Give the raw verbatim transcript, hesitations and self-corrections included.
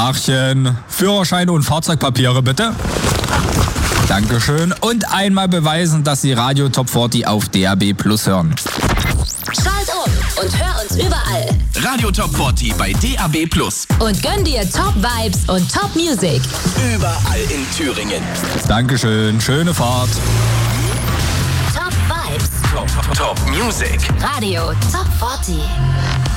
Tagchen. Führerschein und Fahrzeugpapiere bitte. Dankeschön. Und einmal beweisen, dass Sie Radio Top vierzig auf D A B Plus hören. Schalt um und hör uns überall. Radio Top vierzig bei D A B Plus. Und gönn dir Top Vibes und Top Music. Überall in Thüringen. Dankeschön. Schöne Fahrt. Top Vibes. Top, Top Music. Radio Top vierzig.